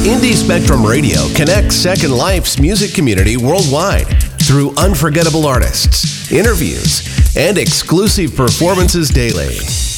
Indie Spectrum Radio connects Second Life's music community worldwide through unforgettable artists, interviews, and exclusive performances daily.